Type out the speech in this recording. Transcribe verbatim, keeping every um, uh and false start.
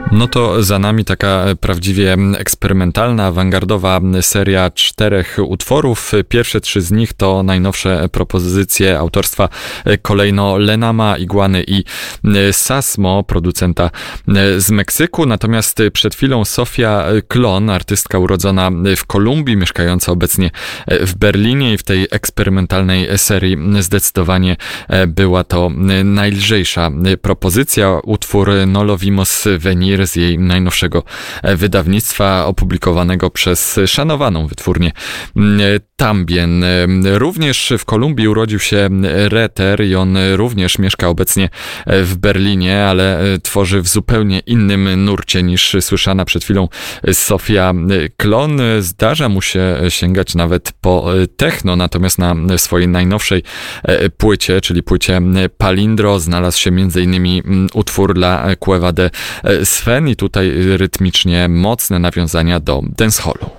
No to za nami taka prawdziwie eksperymentalna, awangardowa seria czterech utworów. Pierwsze trzy z nich to najnowsze propozycje autorstwa kolejno Lenama, Iguany i Sasmo, producenta z Meksyku. Natomiast przed chwilą Sofia Klon, artystka urodzona w Kolumbii, mieszkająca obecnie w Berlinie i w tej eksperymentalnej serii zdecydowanie była to najlżejsza propozycja. Utwór No Lo Vimos Venir z jej najnowszego wydawnictwa, opublikowanego przez szanowaną wytwórnię Tambien. Również w Kolumbii urodził się Reter i on również mieszka obecnie w Berlinie, ale tworzy w zupełnie innym nurcie niż słyszana przed chwilą Sofia Klon. Zdarza mu się sięgać nawet po techno, natomiast na swojej najnowszej płycie, czyli płycie Palindro, znalazł się między innymi utwór dla Cueva de Sven i tutaj rytmicznie mocne nawiązania do dancehallu.